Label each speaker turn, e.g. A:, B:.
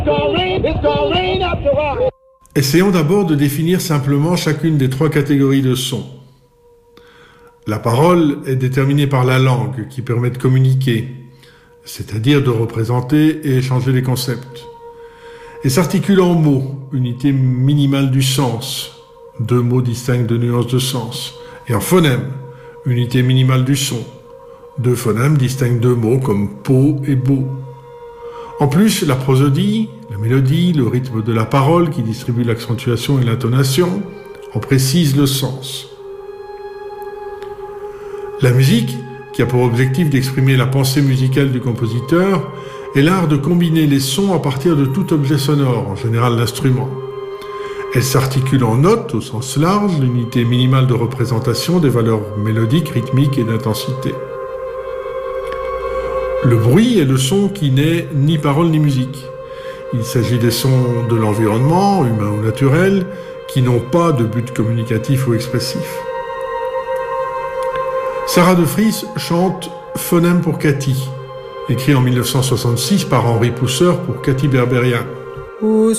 A: Essayons d'abord de définir simplement chacune des trois catégories de sons. La parole est déterminée par la langue qui permet de communiquer, c'est-à-dire de représenter et échanger des concepts. Et s'articule en mots, unité minimale du sens. Deux mots distinguent de nuances de sens. Et en phonème, unité minimale du son. Deux phonèmes distinguent deux mots comme peau et beau. En plus, la prosodie, la mélodie, le rythme de la parole qui distribue l'accentuation et l'intonation en précise le sens. La musique, qui a pour objectif d'exprimer la pensée musicale du compositeur, est l'art de combiner les sons à partir de tout objet sonore, en général l'instrument. Elle s'articule en notes au sens large, l'unité minimale de représentation des valeurs mélodiques, rythmiques et d'intensité. Le bruit est le son qui n'est ni parole ni musique. Il s'agit des sons de l'environnement, humain ou naturel, qui n'ont pas de but communicatif ou expressif. Sarah de Vries chante « Phonème pour Cathy », écrit en 1966 par Henri Pousseur pour Cathy Berberian.